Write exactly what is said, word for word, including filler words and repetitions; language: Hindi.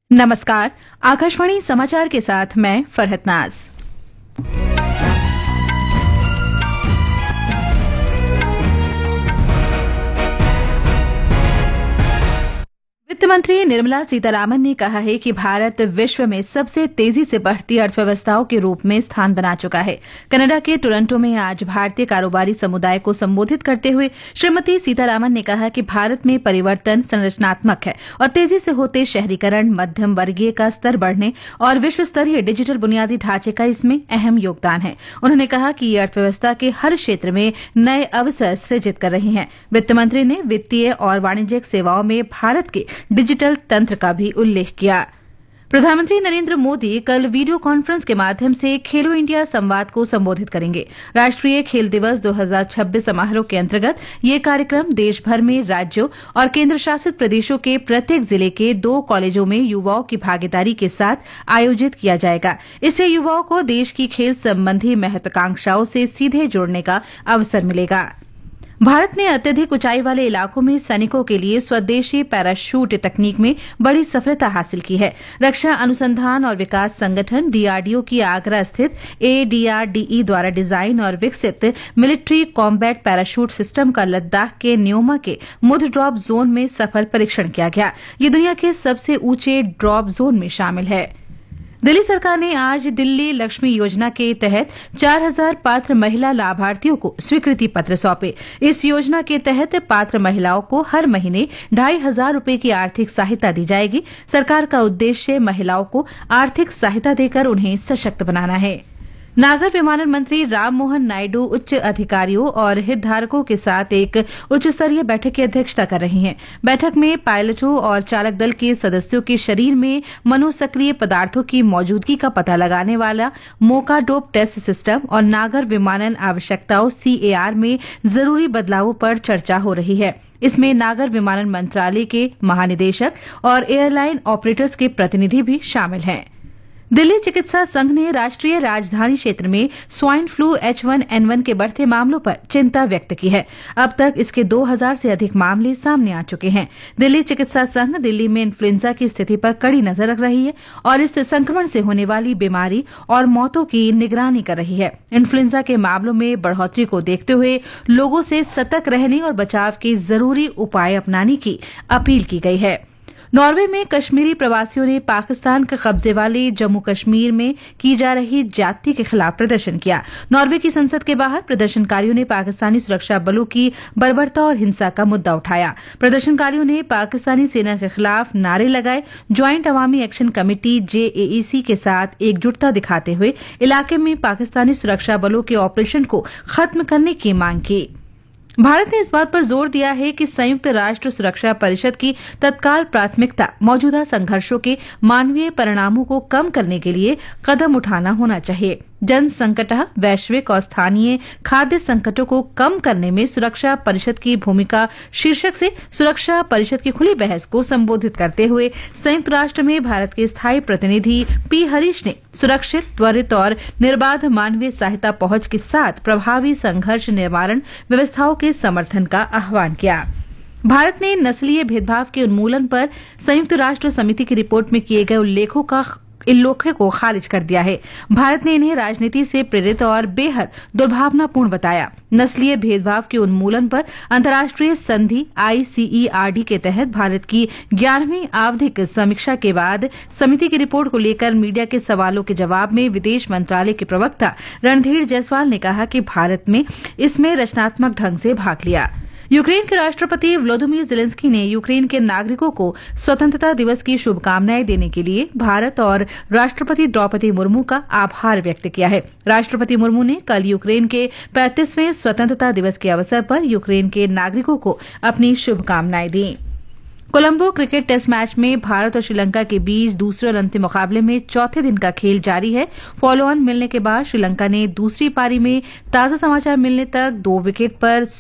नमस्कार। आकाशवाणी समाचार के साथ मैं फरहत नाज। वित्त मंत्री निर्मला सीतारामन ने कहा है कि भारत विश्व में सबसे तेजी से बढ़ती अर्थव्यवस्थाओं के रूप में स्थान बना चुका है। कनाडा के टोरंटो में आज भारतीय कारोबारी समुदाय को संबोधित करते हुए श्रीमती सीतारामन ने कहा कि भारत में परिवर्तन संरचनात्मक है और तेजी से होते शहरीकरण, मध्यम वर्गीय का स्तर बढ़ने और विश्व स्तरीय डिजिटल बुनियादी ढांचे का इसमें अहम योगदान है। उन्होंने कहा कि ये अर्थव्यवस्था के हर क्षेत्र में नए अवसर सृजित कर रही है। वित्त मंत्री ने वित्तीय और वाणिज्यिक सेवाओं में भारत के डिजिटल तंत्र का भी उल्लेख किया। प्रधानमंत्री नरेंद्र मोदी कल वीडियो कॉन्फ्रेंस के माध्यम से खेलो इंडिया संवाद को संबोधित करेंगे। राष्ट्रीय खेल दिवस दो हज़ार छब्बीस समारोह के अंतर्गत ये कार्यक्रम देश भर में राज्यों और केंद्र शासित प्रदेशों के प्रत्येक जिले के दो कॉलेजों में युवाओं की भागीदारी के साथ आयोजित किया जाएगा। इससे युवाओं को देश की खेल संबंधी महत्वाकांक्षाओं से सीधे जुड़ने का अवसर मिलेगा। भारत ने अत्यधिक ऊंचाई वाले इलाकों में सैनिकों के लिए स्वदेशी पैराशूट तकनीक में बड़ी सफलता हासिल की है। रक्षा अनुसंधान और विकास संगठन डीआरडीओ की आगरा स्थित एडीआरडीई द्वारा डिजाइन और विकसित मिलिट्री कॉम्बैट पैराशूट सिस्टम का लद्दाख के न्योमा के मुध ड्रॉप जोन में सफल परीक्षण किया गया। ये दुनिया के सबसे ऊंचे ड्रॉप जोन में शामिल है। दिल्ली सरकार ने आज दिल्ली लक्ष्मी योजना के तहत चार हज़ार पात्र महिला लाभार्थियों को स्वीकृति पत्र सौंपे। इस योजना के तहत पात्र महिलाओं को हर महीने ढाई हजार रूपये की आर्थिक सहायता दी जाएगी। सरकार का उद्देश्य महिलाओं को आर्थिक सहायता देकर उन्हें सशक्त बनाना है। नागर विमानन मंत्री राममोहन नायडू उच्च अधिकारियों और हितधारकों के साथ एक उच्च स्तरीय बैठक की अध्यक्षता कर रहे हैं। बैठक में पायलटों और चालक दल के सदस्यों के शरीर में मनोसक्रिय पदार्थों की मौजूदगी का पता लगाने वाला मोकाडोप टेस्ट सिस्टम और नागर विमानन आवश्यकताओं सीएआर में जरूरी बदलावों पर चर्चा हो रही है। इसमें नागर विमानन मंत्रालय के महानिदेशक और एयरलाइन ऑपरेटर्स के प्रतिनिधि भी शामिल हैं। दिल्ली चिकित्सा संघ ने राष्ट्रीय राजधानी क्षेत्र में swine flu H one N one के बढ़ते मामलों पर चिंता व्यक्त की है। अब तक इसके दो हज़ार से अधिक मामले सामने आ चुके हैं। दिल्ली चिकित्सा संघ दिल्ली में इन्फ्लुएंजा की स्थिति पर कड़ी नजर रख रही है और इस संक्रमण से होने वाली बीमारी और मौतों की निगरानी कर रही है। इन्फ्लुएंजा के मामलों में बढ़ोतरी को देखते हुए लोगों से सतर्क रहने और बचाव के जरूरी उपाय अपनाने की अपील की गई है। नॉर्वे में कश्मीरी प्रवासियों ने पाकिस्तान के कब्जे वाले जम्मू कश्मीर में की जा रही ज्यादती के खिलाफ प्रदर्शन किया। नॉर्वे की संसद के बाहर प्रदर्शनकारियों ने पाकिस्तानी सुरक्षा बलों की बर्बरता और हिंसा का मुद्दा उठाया। प्रदर्शनकारियों ने पाकिस्तानी सेना के खिलाफ नारे लगाए। ज्वाइंट अवामी एक्शन कमेटी जेएईसी के साथ एकजुटता दिखाते हुए इलाके में पाकिस्तानी सुरक्षा बलों के ऑपरेशन को खत्म करने की मांग की। भारत ने इस बात पर जोर दिया है कि संयुक्त राष्ट्र सुरक्षा परिषद की तत्काल प्राथमिकता मौजूदा संघर्षों के मानवीय परिणामों को कम करने के लिए कदम उठाना होना चाहिए। जन संकट, वैश्विक और स्थानीय खाद्य संकटों को कम करने में सुरक्षा परिषद की भूमिका शीर्षक से सुरक्षा परिषद की खुली बहस को संबोधित करते हुए संयुक्त राष्ट्र में भारत के स्थायी प्रतिनिधि पी हरीश ने सुरक्षित, त्वरित और निर्बाध मानवीय सहायता पहुंच के साथ प्रभावी संघर्ष निवारण व्यवस्थाओं के समर्थन का आह्वान किया। भारत ने नस्लीय भेदभाव के उन्मूलन पर संयुक्त राष्ट्र समिति की रिपोर्ट में किए गए उल्लेखों का उल्लेखों को खारिज कर दिया है। भारत ने इन्हें राजनीति से प्रेरित और बेहद दुर्भावनापूर्ण बताया। नस्लीय भेदभाव के उन्मूलन पर अंतर्राष्ट्रीय संधि आईसीईआरडी के तहत भारत की ग्यारहवीं आवधिक समीक्षा के बाद समिति की रिपोर्ट को लेकर मीडिया के सवालों के जवाब में विदेश मंत्रालय के प्रवक्ता रणधीर जायसवाल ने कहा कि भारत में इसमें रचनात्मक ढंग से भाग लिया। यूक्रेन के राष्ट्रपति व्लादिमीर ज़ेलेंस्की ने यूक्रेन के नागरिकों को स्वतंत्रता दिवस की शुभकामनाएं देने के लिए भारत और राष्ट्रपति द्रौपदी मुर्मू का आभार व्यक्त किया है। राष्ट्रपति मुर्मू ने कल यूक्रेन के पैंतीसवें स्वतंत्रता दिवस के अवसर पर यूक्रेन के नागरिकों को अपनी शुभकामनाएं दी। कोलंबो क्रिकेट टेस्ट मैच में भारत और श्रीलंका के बीच दूसरे और अंतिम मुकाबले में चौथे दिन का खेल जारी है। फॉलो ऑन मिलने के बाद श्रीलंका ने दूसरी पारी में ताजा समाचार मिलने तक दो विकेट पर